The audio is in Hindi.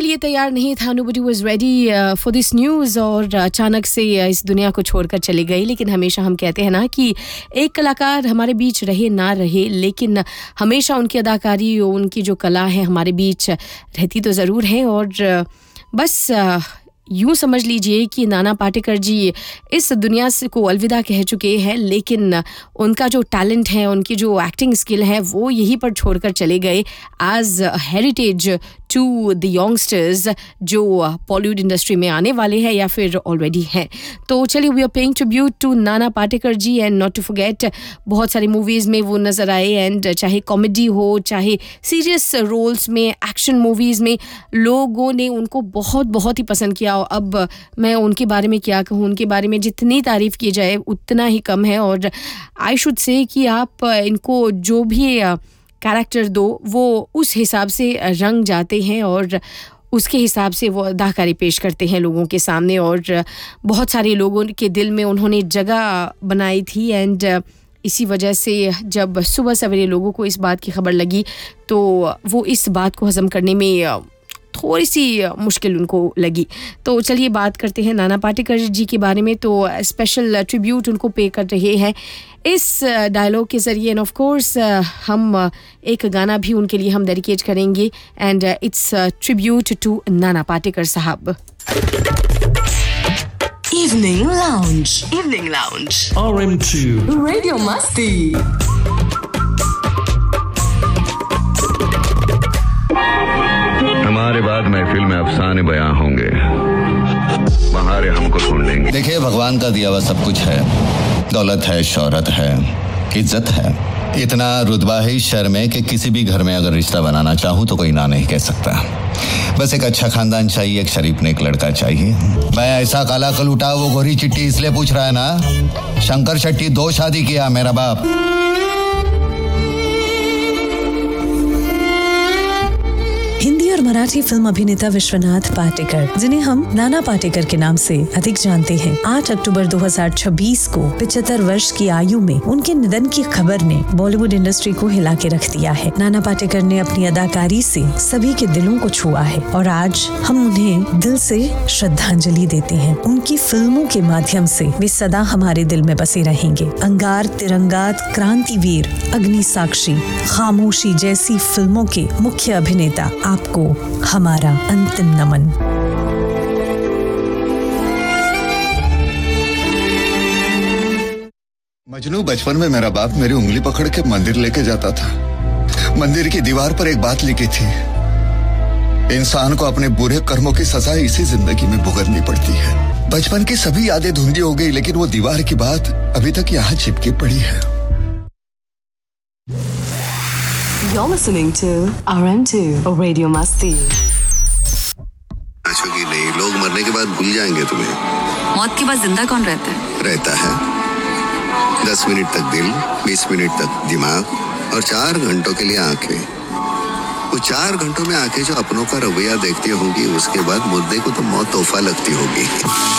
लिए तैयार नहीं था, nobody was ready for this news और अचानक से इस दुनिया को छोड़कर चले गए। लेकिन हमेशा हम कहते हैं ना कि एक कलाकार हमारे बीच रहे ना रहे, लेकिन हमेशा उनकी अदाकारी और उनकी जो कला है हमारे बीच रहती तो ज़रूर है। और बस यूँ समझ लीजिए कि नाना पाटेकर जी इस दुनिया से को अलविदा कह चुके हैं, लेकिन उनका जो टैलेंट है, उनकी जो एक्टिंग स्किल है, वो यहीं पर छोड़कर चले गए as heritage to the youngsters जो बॉलीवुड इंडस्ट्री में आने वाले हैं या फिर ऑलरेडी हैं। तो चलिए, we are paying tribute to Nana Patekar ji and not to forget, बहुत सारी मूवीज़ में वो नज़र आए एंड चाहे कॉमेडी हो, चाहे सीरियस रोल्स में, एक्शन मूवीज़ में लोगों ने उनको बहुत बहुत ही पसंद किया। अब मैं उनके बारे में क्या कहूँ, उनके बारे में जितनी तारीफ़ की जाए उतना ही कम है। और आई शुड से कि आप इनको जो भी कैरेक्टर दो वो उस हिसाब से रंग जाते हैं और उसके हिसाब से वो अदाकारी पेश करते हैं लोगों के सामने। और बहुत सारे लोगों के दिल में उन्होंने जगह बनाई थी एंड इसी वजह से जब सुबह सवेरे लोगों को इस बात की खबर लगी तो वो इस बात को हज़म करने में थोड़ी सी मुश्किल उनको लगी। तो चलिए बात करते हैं नाना पाटेकर जी के बारे में। तो स्पेशल ट्रिब्यूट उनको पे कर रहे हैं इस डायलॉग के ज़रिए। एंड ऑफ कोर्स हम एक गाना भी उनके लिए हम डेडिकेट करेंगे and it's tribute to Nana Patekar साहब। Evening Lounge RM2 Radio Masti। हमारे बाद महफिल में अफसाने बयां होंगे, बहारे हमको ढूंढेंगे। देखिए, भगवान का दिया हुआ सब कुछ है, दौलत है, शोहरत है, इज्जत है, इतना रुतबा है इस शहर में कि किसी भी घर में अगर रिश्ता बनाना चाहूँ तो कोई ना नहीं कह सकता। बस एक अच्छा खानदान चाहिए, एक शरीफ नेक लड़का चाहिए। मैं ऐसा काला कलूटा वो गोरी चिट्टी इसलिए पूछ रहा है ना, शंकर शेट्टी 2 शादी किया मेरा बाप। हिंदी और मराठी फिल्म अभिनेता विश्वनाथ पाटेकर, जिन्हें हम नाना पाटेकर के नाम से अधिक जानते हैं, 8 अक्टूबर 2026 को 75 वर्ष की आयु में उनके निधन की खबर ने बॉलीवुड इंडस्ट्री को हिला के रख दिया है। नाना पाटेकर ने अपनी अदाकारी से सभी के दिलों को छुआ है और आज हम उन्हें दिल से श्रद्धांजलि देते हैं। उनकी फिल्मों के माध्यम से वे सदा हमारे दिल में बसे रहेंगे। अंगार, तिरंगात, क्रांतिवीर, अग्नि साक्षी, खामोशी जैसी फिल्मों के मुख्य अभिनेता, आपको हमारा अंतिम नमन। मजनू, बचपन में मेरा बाप मेरी उंगली पकड़ के मंदिर लेके जाता था। मंदिर की दीवार पर एक बात लिखी थी, इंसान को अपने बुरे कर्मों की सजा इसी जिंदगी में भुगतनी पड़ती है। बचपन की सभी यादें धुंधली हो गई, लेकिन वो दीवार की बात अभी तक यहाँ चिपकी पड़ी है। You're listening to RM2 Radio Masti। कि नहीं, लोग मरने के बाद भूल जाएंगे तुम्हें। मौत के बाद जिंदा कौन रहता है 10 मिनट तक दिल, 20 मिनट तक दिमाग और 4 घंटों के लिए आंखें। वो 4 घंटों में आंखें जो अपनों का रवैया देखती होंगी, उसके बाद मुद्दे को तो मौत तोहफा लगती होगी।